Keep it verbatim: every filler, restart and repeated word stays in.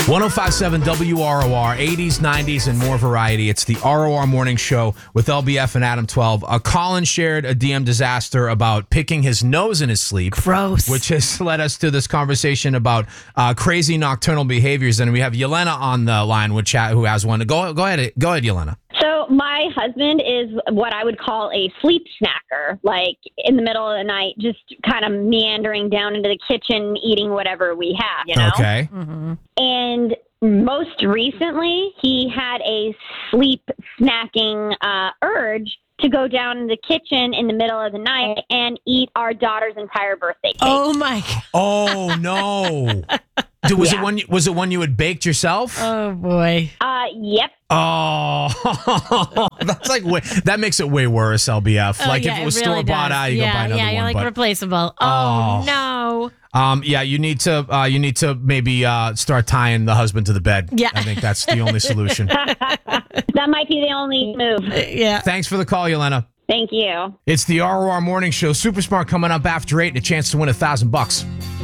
one oh five point seven W R O R, eighties, nineties, and more variety. It's the R O R Morning Show with L B F and Adam twelve. Uh, Colin shared a D M disaster about picking his nose in his sleep. Gross. Which has led us to this conversation about uh, crazy nocturnal behaviors. And we have Yelena on the line with chat who has one. Go, go ahead, go ahead, Yelena. So my husband is what I would call a sleep snacker, like in the middle of the night, just kind of meandering down into the kitchen, eating whatever we have, you know? Okay. Mm-hmm. And most recently, he had a sleep snacking uh, urge to go down in the kitchen in the middle of the night and eat our daughter's entire birthday cake. Oh, my God. Oh, no. Dude, was, Yeah. it one, you- was it one you had baked yourself? Oh, boy. Uh, yep. Oh, that's like way, that makes it way worse. L B F. Oh, like yeah, if it was it really store bought does. out, you yeah, go buy another yeah, you're one. like but replaceable. Oh, Oh. no. um, yeah, you need to uh, you need to maybe uh, start tying the husband to the bed. Yeah. I think that's the only solution. That might be the only move. Yeah. Thanks for the call, Yelena. Thank you. It's the R O R Morning Show. Super Smart coming up after eight, and a chance to win a thousand bucks.